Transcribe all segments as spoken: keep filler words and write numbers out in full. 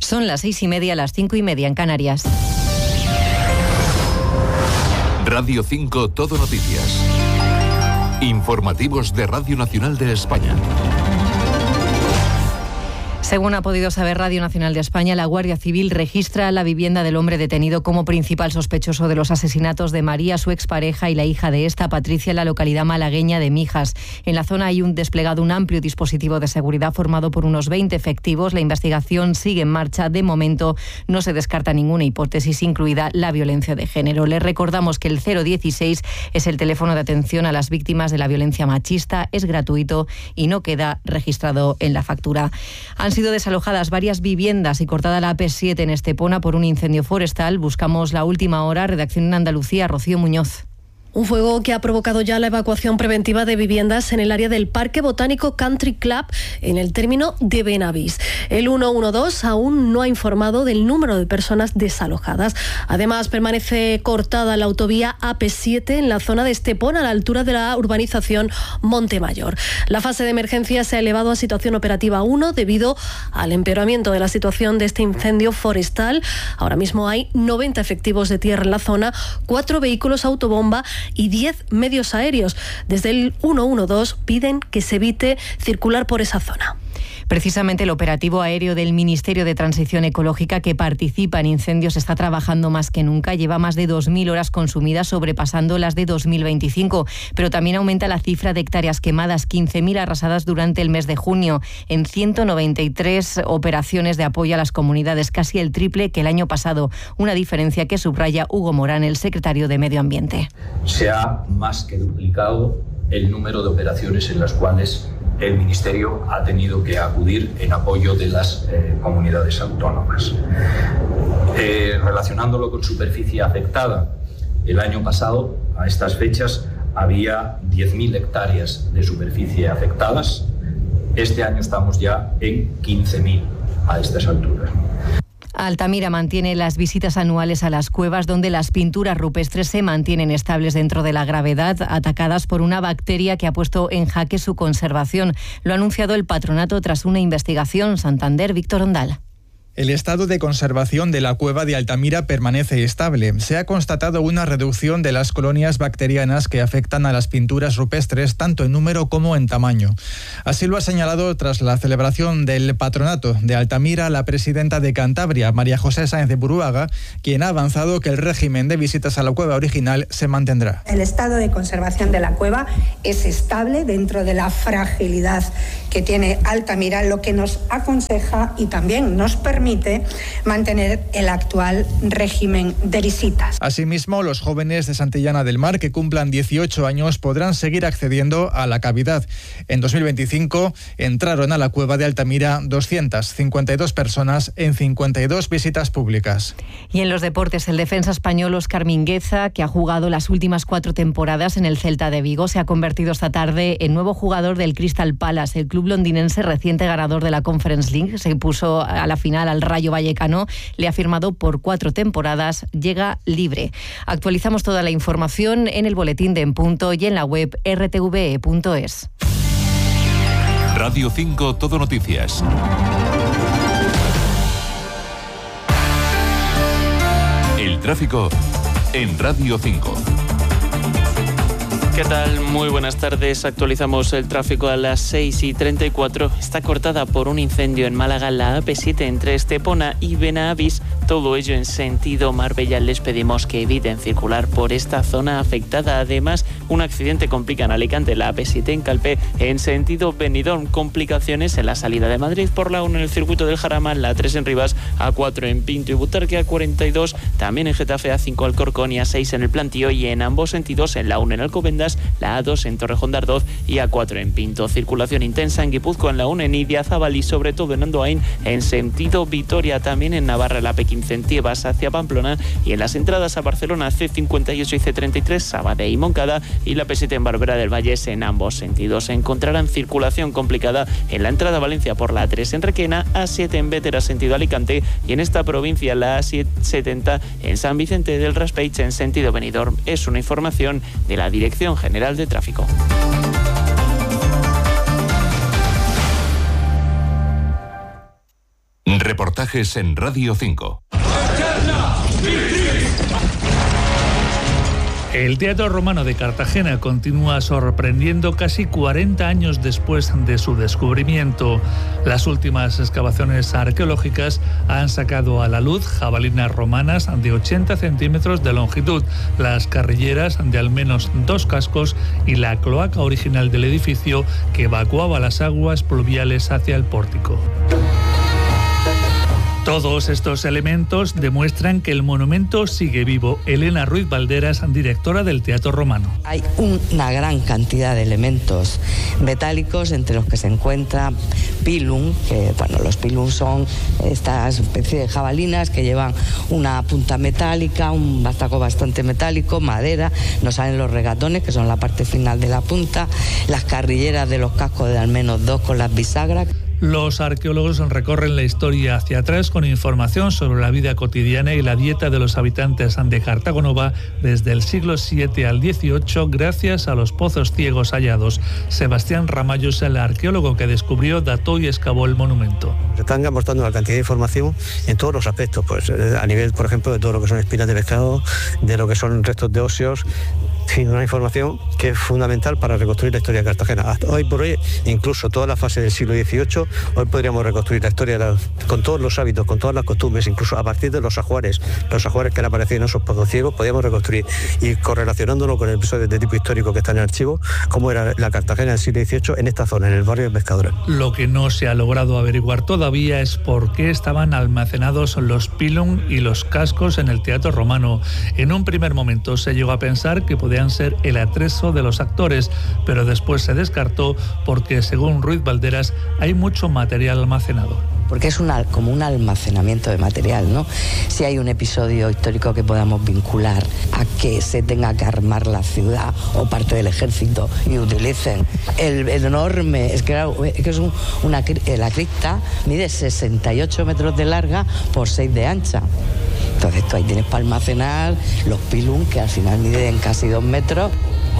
Son las seis y media, las cinco y media en Canarias. Radio cinco Todo Noticias. Informativos de Radio Nacional de España. Según ha podido saber Radio Nacional de España, la Guardia Civil registra la vivienda del hombre detenido como principal sospechoso de los asesinatos de María, su expareja, y la hija de esta, Patricia, en la localidad malagueña de Mijas. En la zona hay un desplegado un amplio dispositivo de seguridad formado por unos veinte efectivos. La investigación sigue en marcha. De momento no se descarta ninguna hipótesis, incluida la violencia de género. Les recordamos que el cero dieciséis es el teléfono de atención a las víctimas de la violencia machista. Es gratuito y no queda registrado en la factura. Han sido desalojadas varias viviendas y cortada la A P siete en Estepona por un incendio forestal. Buscamos la última hora. Redacción en Andalucía, Rocío Muñoz. Un fuego que ha provocado ya la evacuación preventiva de viviendas en el área del Parque Botánico Country Club en el término de Benavís. El ciento doce aún no ha informado del número de personas desalojadas. Además, permanece cortada la autovía A P siete en la zona de Estepona, a la altura de la urbanización Montemayor. La fase de emergencia se ha elevado a situación operativa uno debido al empeoramiento de la situación de este incendio forestal. Ahora mismo hay noventa efectivos de tierra en la zona, cuatro vehículos autobomba y diez medios aéreos. Desde el ciento doce piden que se evite circular por esa zona. Precisamente el operativo aéreo del Ministerio de Transición Ecológica, que participa en incendios, está trabajando más que nunca. Lleva más de dos mil horas consumidas, sobrepasando las de dos mil veinticinco. Pero también aumenta la cifra de hectáreas quemadas, quince mil arrasadas durante el mes de junio, en ciento noventa y tres operaciones de apoyo a las comunidades, casi el triple que el año pasado. Una diferencia que subraya Hugo Morán, el secretario de Medio Ambiente. Se ha más que duplicado el número de operaciones en las cuales el Ministerio ha tenido que acudir en apoyo de las eh, comunidades autónomas. Eh, relacionándolo con superficie afectada, el año pasado, a estas fechas, había diez mil hectáreas de superficie afectadas. Este año estamos ya en quince mil a estas alturas. Altamira mantiene las visitas anuales a las cuevas, donde las pinturas rupestres se mantienen estables dentro de la gravedad, atacadas por una bacteria que ha puesto en jaque su conservación. Lo ha anunciado el patronato tras una investigación. Santander, Víctor Ondal. El estado de conservación de la cueva de Altamira permanece estable. Se ha constatado una reducción de las colonias bacterianas que afectan a las pinturas rupestres, tanto en número como en tamaño. Así lo ha señalado tras la celebración del patronato de Altamira la presidenta de Cantabria, María José Sáenz de Buruaga, quien ha avanzado que el régimen de visitas a la cueva original se mantendrá. El estado de conservación de la cueva es estable dentro de la fragilidad que tiene Altamira, lo que nos aconseja y también nos permite permite mantener el actual régimen de visitas. Asimismo, los jóvenes de Santillana del Mar que cumplan dieciocho años podrán seguir accediendo a la cavidad. En dos mil veinticinco entraron a la cueva de Altamira doscientas cincuenta y dos personas en cincuenta y dos visitas públicas. Y en los deportes, el defensa español Óscar Mingueza, que ha jugado las últimas cuatro temporadas en el Celta de Vigo, se ha convertido esta tarde en nuevo jugador del Crystal Palace. El club londinense, reciente ganador de la Conference League, se impuso a la final al Rayo Vallecano, le ha firmado por cuatro temporadas, llega libre. Actualizamos toda la información en el boletín de En Punto y en la web erre te ve punto es. Radio cinco Todo Noticias. El tráfico en Radio cinco. ¿Qué tal? Muy buenas tardes. Actualizamos el tráfico a las seis y treinta y cuatro. Está cortada por un incendio en Málaga, la A P siete entre Estepona y Benavís. Todo ello en sentido Marbella. Les pedimos que eviten circular por esta zona afectada. Además, un accidente complica en Alicante, la A P siete en Calpe en sentido Benidorm. Complicaciones en la salida de Madrid por la uno en el circuito del Jarama, la tres en Rivas, A cuatro en Pinto y Butarque, A cuarenta y dos también en Getafe, A cinco Alcorcón y A seis en el Plantío, y en ambos sentidos en la uno en Alcobendas, la A dos en Torrejón de Ardoz y A cuatro en Pinto. Circulación intensa en Guipúzcoa en la uno en Idiazábal y sobre todo en Andoain en sentido Vitoria. También en Navarra la P quince en Tiebas hacia Pamplona, y en las entradas a Barcelona C cincuenta y ocho y C treinta y tres Sabadell y Moncada, y la P siete en Barbera del Vallés en ambos sentidos. Se encontrarán circulación complicada en la entrada a Valencia por la A tres en Requena, A siete en Bétera sentido Alicante, y en esta provincia la A setenta en San Vicente del Raspeig en sentido Benidorm. Es una información de la Dirección General de Tráfico. Reportajes en Radio cinco. El Teatro Romano de Cartagena continúa sorprendiendo casi cuarenta años después de su descubrimiento. Las últimas excavaciones arqueológicas han sacado a la luz jabalinas romanas de ochenta centímetros de longitud, las carrilleras de al menos dos cascos y la cloaca original del edificio que evacuaba las aguas pluviales hacia el pórtico. Todos estos elementos demuestran que el monumento sigue vivo. Elena Ruiz Valderas, directora del Teatro Romano. Hay una gran cantidad de elementos metálicos, entre los que se encuentra pilum, que bueno, los pilum son estas especies de jabalinas que llevan una punta metálica, un bastaco bastante metálico, madera, nos salen los regatones, que son la parte final de la punta, las carrilleras de los cascos de al menos dos con las bisagras. Los arqueólogos recorren la historia hacia atrás con información sobre la vida cotidiana y la dieta de los habitantes de Cartago Nova desde el siglo siete al dieciocho gracias a los pozos ciegos hallados. Sebastián Ramallo es el arqueólogo que descubrió, dató y excavó el monumento. Se están aportando una cantidad de información en todos los aspectos, pues a nivel, por ejemplo, de todo lo que son espinas de pescado, de lo que son restos de óseos. Sí, una información que es fundamental para reconstruir la historia de Cartagena. Hasta hoy por hoy, incluso toda la fase del siglo dieciocho, hoy podríamos reconstruir la historia de la, con todos los hábitos, con todas las costumbres, incluso a partir de los ajuares, los ajuares que han aparecido en esos pozos ciegos, podríamos reconstruir, y correlacionándolo con el episodio de tipo histórico que está en el archivo, cómo era la Cartagena del siglo dieciocho en esta zona, en el barrio de Pescadores. Lo que no se ha logrado averiguar todavía es por qué estaban almacenados los pilum y los cascos en el Teatro Romano. En un primer momento se llegó a pensar que podían ser el atrezo de los actores, pero después se descartó porque, según Ruiz Valderas, hay mucho material almacenado. Porque es una, como un almacenamiento de material, ¿no? Si hay un episodio histórico que podamos vincular a que se tenga que armar la ciudad o parte del ejército y utilicen el, el enorme, es que, es que es un, una, la cripta mide sesenta y ocho metros de larga por seis de ancha. Entonces tú ahí tienes para almacenar los pilum, que al final miden casi dos metros.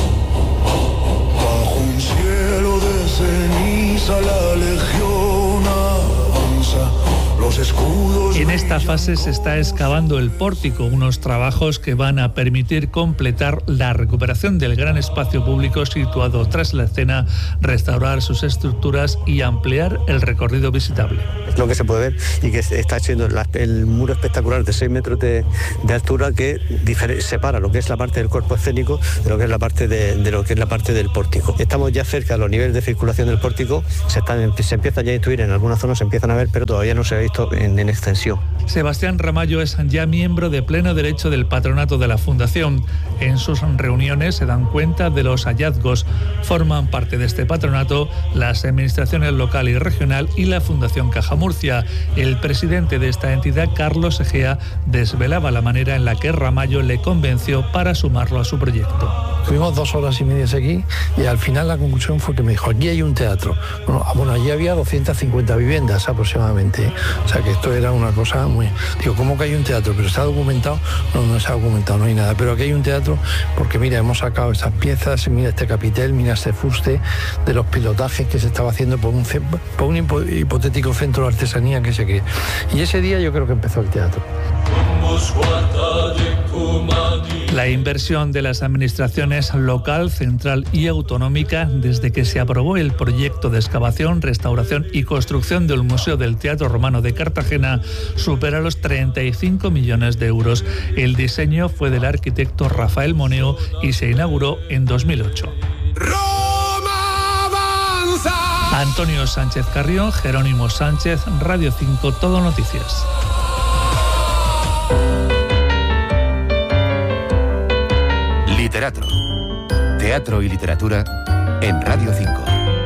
Bajo un cielo de ceniza la legión avanza, los escudos. En esta fase se está excavando el pórtico, unos trabajos que van a permitir completar la recuperación del gran espacio público situado tras la escena, restaurar sus estructuras y ampliar el recorrido visitable. Es lo que se puede ver y que está siendo la, el muro espectacular de seis metros de, de altura que difer, separa lo que es la parte del cuerpo escénico de lo que es la parte de, de lo que es la parte del pórtico. Estamos ya cerca de los niveles de circulación del pórtico, se, están, se empieza ya a intuir, en algunas zonas se empiezan a ver, pero todavía no se ha visto en, en extensión. Sebastián Ramallo es ya miembro de pleno derecho del patronato de la Fundación. En sus reuniones se dan cuenta de los hallazgos. Forman parte de este patronato las administraciones local y regional y la Fundación Caja Murcia. El presidente de esta entidad, Carlos Egea, desvelaba la manera en la que Ramallo le convenció para sumarlo a su proyecto. Tuvimos dos horas y media aquí y al final la conclusión fue que me dijo, aquí hay un teatro. Bueno, bueno allí había doscientas cincuenta viviendas aproximadamente. O sea que esto era una cosa muy... Digo, ¿cómo que hay un teatro? ¿Pero está documentado? No, no está documentado, no hay nada. Pero aquí hay un teatro porque, mira, hemos sacado estas piezas, mira este capitel, mira este fuste de los pilotajes que se estaba haciendo por un, por un hipotético centro de artesanía que se crea. Y ese día yo creo que empezó el teatro. La inversión de las administraciones local, central y autonómica desde que se aprobó el proyecto de excavación, restauración y construcción del Museo del Teatro Romano de Cartagena supera los treinta y cinco millones de euros. El diseño fue del arquitecto Rafael Moneo y se inauguró en dos mil ocho. ¡Roma avanza! Antonio Sánchez Carrión, Jerónimo Sánchez, Radio cinco, Todo Noticias. Literatro. Teatro y literatura en Radio cinco.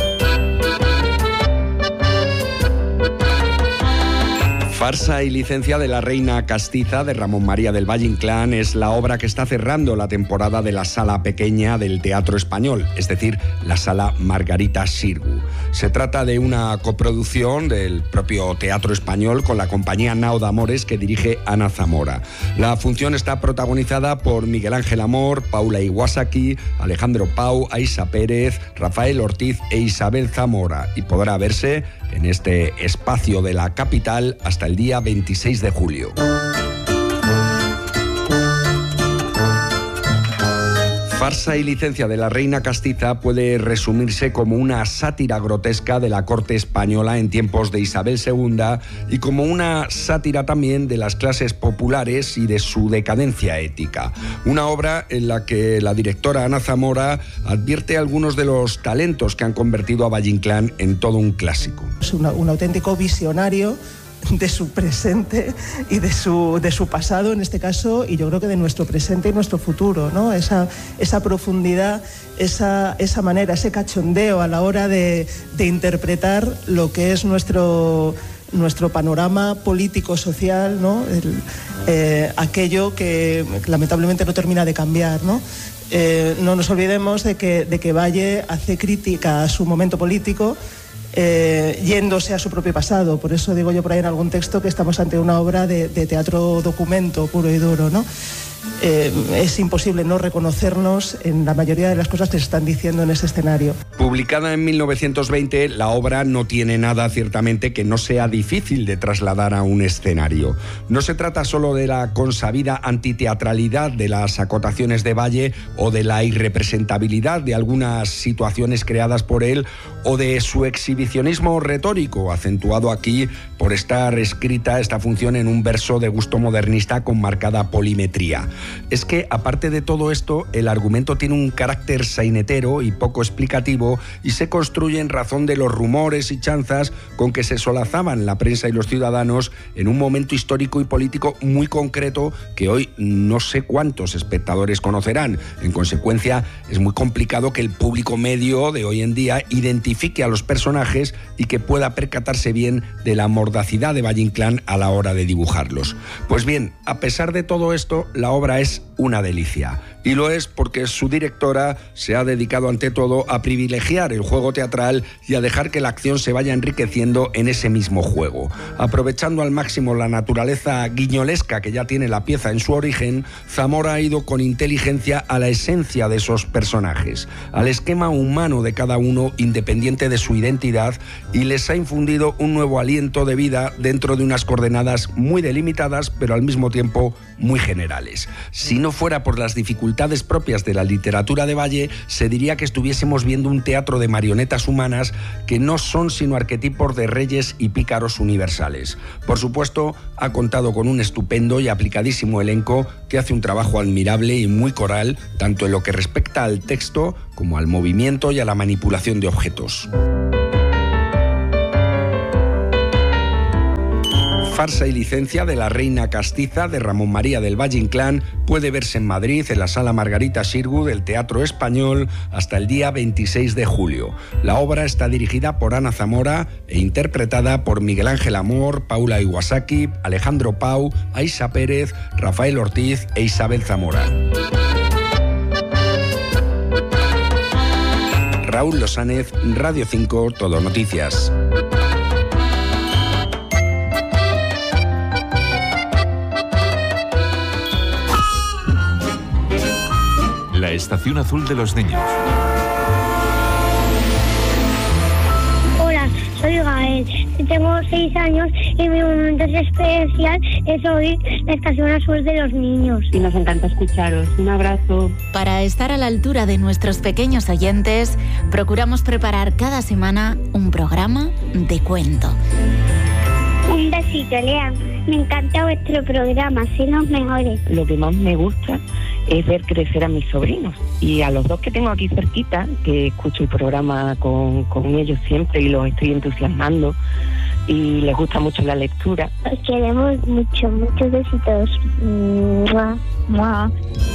Farsa y licencia de la Reina Castiza de Ramón María del Valle Inclán es la obra que está cerrando la temporada de la Sala Pequeña del Teatro Español, es decir, la Sala Margarita Xirgu. Se trata de una coproducción del propio Teatro Español con la compañía Nao de Amores que dirige Ana Zamora. La función está protagonizada por Miguel Ángel Amor, Paula Iwasaki, Alejandro Pau, Aisa Pérez, Rafael Ortiz e Isabel Zamora y podrá verse en este espacio de la capital hasta el día veintiséis de julio. Farsa y licencia de la reina castiza puede resumirse como una sátira grotesca de la corte española en tiempos de Isabel segunda y como una sátira también de las clases populares y de su decadencia ética. Una obra en la que la directora Ana Zamora advierte algunos de los talentos que han convertido a Valle Inclán en todo un clásico. Es una, un auténtico visionario de su presente y de su, de su pasado en este caso, y yo creo que de nuestro presente y nuestro futuro, ¿no? Esa, esa profundidad, esa, esa manera, ese cachondeo a la hora de, de interpretar lo que es nuestro, nuestro panorama político-social, ¿no? El, eh, aquello que lamentablemente no termina de cambiar, ¿no? Eh, no nos olvidemos de que, de que Valle hace crítica a su momento político, Eh, yéndose a su propio pasado. Por eso digo yo por ahí en algún texto que estamos ante una obra de, de teatro documento puro y duro, ¿no? Eh, es imposible no reconocernos en la mayoría de las cosas que se están diciendo en ese escenario. Publicada en mil novecientos veinte, la obra no tiene nada, ciertamente, que no sea difícil de trasladar a un escenario. No se trata solo de la consabida antiteatralidad de las acotaciones de Valle o de la irrepresentabilidad de algunas situaciones creadas por él o de su exhibicionismo retórico, acentuado aquí por estar escrita esta función en un verso de gusto modernista con marcada polimetría. Es que, aparte de todo esto, el argumento tiene un carácter sainetero y poco explicativo y se construye en razón de los rumores y chanzas con que se solazaban la prensa y los ciudadanos en un momento histórico y político muy concreto que hoy no sé cuántos espectadores conocerán. En consecuencia, es muy complicado que el público medio de hoy en día identifique a los personajes y que pueda percatarse bien de la mordacidad de Valle Inclán a la hora de dibujarlos. Pues bien, a pesar de todo esto, la obra es una delicia. Y lo es porque su directora se ha dedicado ante todo a privilegiar el juego teatral y a dejar que la acción se vaya enriqueciendo en ese mismo juego. Aprovechando al máximo la naturaleza guiñolesca que ya tiene la pieza en su origen, Zamora ha ido con inteligencia a la esencia de esos personajes, al esquema humano de cada uno independiente de su identidad, y les ha infundido un nuevo aliento de vida dentro de unas coordenadas muy delimitadas, pero al mismo tiempo muy generales. Si no fuera por las dificultades propias de la literatura de Valle, se diría que estuviésemos viendo un teatro de marionetas humanas que no son sino arquetipos de reyes y pícaros universales. Por supuesto, ha contado con un estupendo y aplicadísimo elenco que hace un trabajo admirable y muy coral, tanto en lo que respecta al texto como al movimiento y a la manipulación de objetos. Farsa y licencia de la reina castiza de Ramón María del Valle Inclán puede verse en Madrid en la Sala Margarita Xirgu del Teatro Español hasta el día veintiséis de julio. La obra está dirigida por Ana Zamora e interpretada por Miguel Ángel Amor, Paula Iwasaki, Alejandro Pau, Aisa Pérez, Rafael Ortiz e Isabel Zamora. Raúl Losánez, Radio cinco, Todo Noticias. La estación azul de los niños. Hola, soy Gael, tengo seis años y mi momento especial es oír la estación azul de los niños. Y nos encanta escucharos. Un abrazo. Para estar a la altura de nuestros pequeños oyentes, procuramos preparar cada semana un programa de cuento. Un besito, Lea. Me encanta vuestro programa, sois los mejores. Lo que más me gusta es ver crecer a mis sobrinos. Y a los dos que tengo aquí cerquita, que escucho el programa con, con ellos siempre y los estoy entusiasmando, y les gusta mucho la lectura. Os queremos mucho, muchos besitos. ¡Mua! ¡Mua!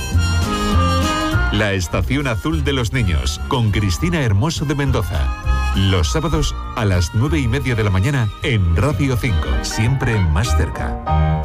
La estación azul de los niños, con Cristina Hermoso de Mendoza. Los sábados a las nueve y media de la mañana en Radio cinco, siempre más cerca.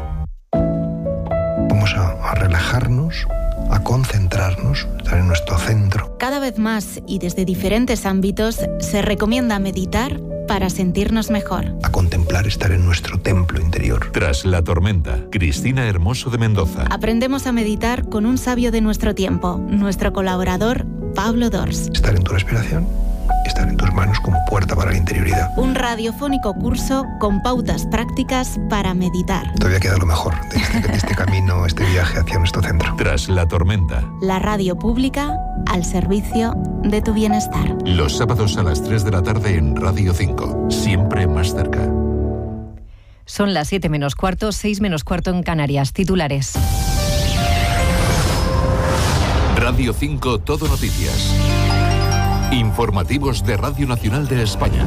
Vamos a, a relajarnos, a concentrarnos, estar en nuestro centro. Cada vez más y desde diferentes ámbitos se recomienda meditar para sentirnos mejor. A contemplar, estar en nuestro templo interior. Tras la tormenta, Cristina Hermoso de Mendoza. Aprendemos a meditar con un sabio de nuestro tiempo, nuestro colaborador Pablo Dors. Estar en tu respiración están en tus manos como puerta para la interioridad. Un radiofónico curso con pautas prácticas para meditar. Todavía queda lo mejor de este, de este camino, este viaje hacia nuestro centro. Tras la tormenta. La radio pública al servicio de tu bienestar. Los sábados a las tres de la tarde en Radio cinco. Siempre más cerca. Son las siete menos cuarto, seis menos cuarto en Canarias. Titulares. Radio cinco Todo Noticias. Informativos de Radio Nacional de España.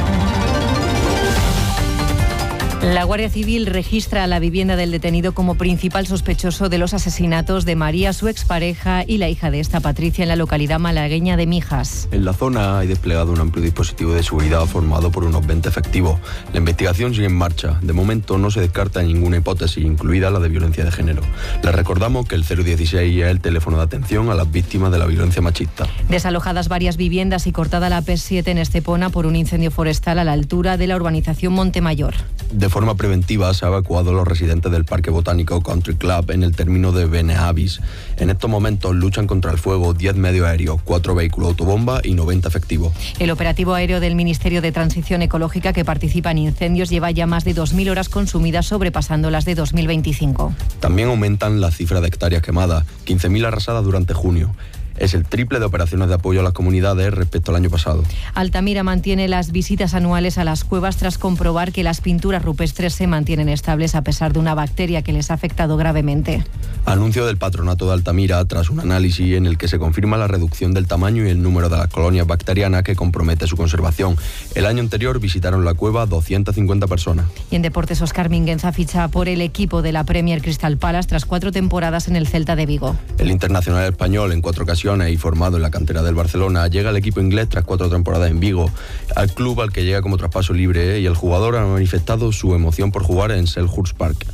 La Guardia Civil registra la vivienda del detenido como principal sospechoso de los asesinatos de María, su expareja, y la hija de esta, Patricia, en la localidad malagueña de Mijas. En la zona hay desplegado un amplio dispositivo de seguridad formado por unos veinte efectivos. La investigación sigue en marcha. De momento no se descarta ninguna hipótesis, incluida la de violencia de género. Les recordamos que el cero dieciséis es el teléfono de atención a las víctimas de la violencia machista. Desalojadas varias viviendas y cortada la P siete en Estepona por un incendio forestal a la altura de la urbanización Montemayor. De forma preventiva se ha evacuado a los residentes del Parque Botánico Country Club en el término de Benavis. En estos momentos luchan contra el fuego diez medios aéreos, cuatro vehículos autobomba y noventa efectivos. El operativo aéreo del Ministerio de Transición Ecológica, que participa en incendios, lleva ya más de dos mil horas consumidas, sobrepasando las de dos mil veinticinco. También aumentan las cifras de hectáreas quemadas, quince mil arrasadas durante junio. Es el triple de operaciones de apoyo a las comunidades respecto al año pasado. Altamira mantiene las visitas anuales a las cuevas tras comprobar que las pinturas rupestres se mantienen estables a pesar de una bacteria que les ha afectado gravemente. Anuncio del Patronato de Altamira tras un análisis en el que se confirma la reducción del tamaño y el número de las colonias bacterianas que compromete su conservación. El año anterior visitaron la cueva doscientas cincuenta personas. Y en deportes, Óscar Mingueza ficha por el equipo de la Premier Crystal Palace tras cuatro temporadas en el Celta de Vigo. El internacional español, en cuatro ocasiones y formado en la cantera del Barcelona, llega al equipo inglés tras cuatro temporadas en Vigo, al club al que llega como traspaso libre, y el jugador ha manifestado su emoción por jugar en Selhurst Park.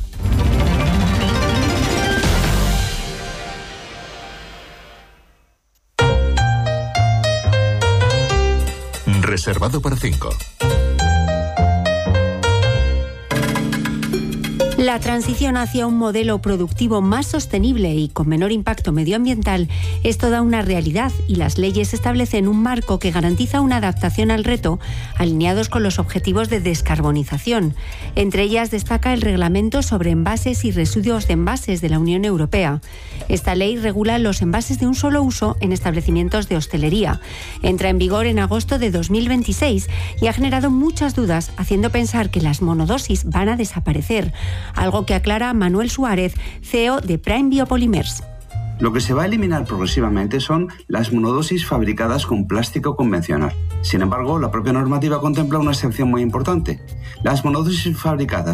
Reservado para cinco. La transición hacia un modelo productivo más sostenible y con menor impacto medioambiental es toda una realidad, y las leyes establecen un marco que garantiza una adaptación al reto, alineados con los objetivos de descarbonización. Entre ellas destaca el Reglamento sobre envases y residuos de envases de la Unión Europea. Esta ley regula los envases de un solo uso en establecimientos de hostelería. Entra en vigor en agosto de dos mil veintiséis y ha generado muchas dudas, haciendo pensar que las monodosis van a desaparecer, algo que aclara Manuel Suárez, C E O de Prime Biopolymers. Lo que se va a eliminar progresivamente son las monodosis fabricadas con plástico convencional. Sin embargo, la propia normativa contempla una excepción muy importante. Las monodosis fabricadas